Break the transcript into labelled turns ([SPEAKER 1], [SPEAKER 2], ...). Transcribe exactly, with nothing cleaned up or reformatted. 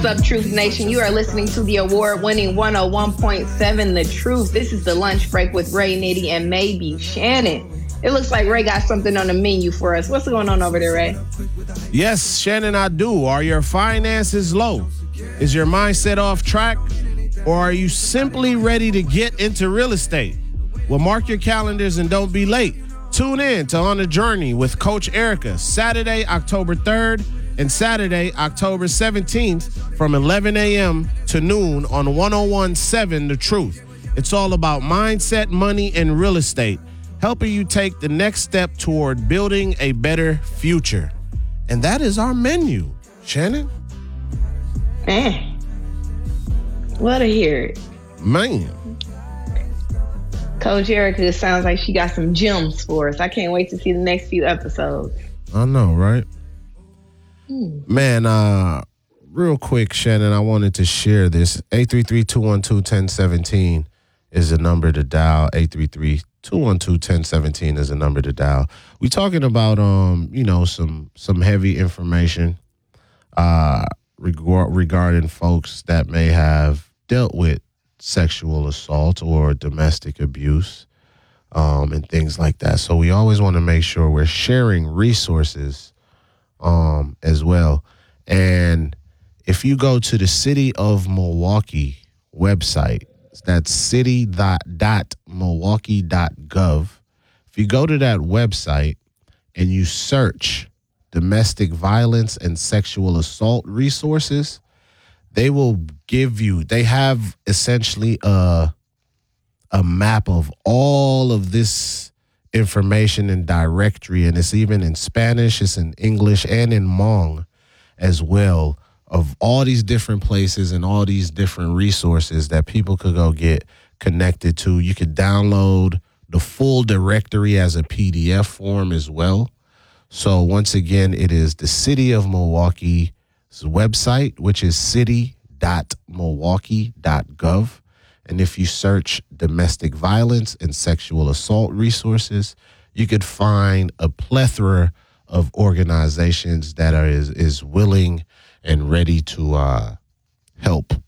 [SPEAKER 1] up, Truth Nation? You are listening to the award-winning one oh one point seven The Truth. This is the lunch break with Ray Nitty and maybe Shannon. It looks like Ray got something on the menu for us. What's going on over there, Ray?
[SPEAKER 2] Yes, Shannon, I do. Are your finances low? Is your mindset off track? Or are you simply ready to get into real estate? Well, mark your calendars and don't be late. Tune in to On the Journey with Coach Erica, Saturday, October third, and Saturday, October seventeenth from eleven a.m. to noon on one oh one point seven The Truth. It's all about mindset, money, and real estate, helping you take the next step toward building a better future. And that is our menu. Shannon?
[SPEAKER 1] Man. Love to hear it.
[SPEAKER 2] Man.
[SPEAKER 1] Coach Erica sounds like she got some gems for us. I can't wait to see the next few episodes.
[SPEAKER 2] I know, right?
[SPEAKER 1] Hmm.
[SPEAKER 2] Man, uh, real quick, Shannon, I wanted to share this. eight three three, two one two, one oh one seven is the number to dial. eight three three, two one two, one oh one seven is the number to dial. We talking about, um, you know, some some heavy information uh, reg- regarding folks that may have dealt with sexual assault or domestic abuse um, and things like that. So we always want to make sure we're sharing resources um, as well. And if you go to the City of Milwaukee website, that's city dot milwaukee dot gov. If you go to that website and you search domestic violence and sexual assault resources, they will give you, they have essentially a, a map of all of this information and directory, and it's even in Spanish, it's in English, and in Hmong as well, of all these different places and all these different resources that people could go get connected to. You could download the full directory as a P D F form as well. So once again, it is the City of Milwaukee's website, which is city dot milwaukee dot gov. And if you search domestic violence and sexual assault resources, you could find a plethora of organizations that are is, is willing and ready to uh, help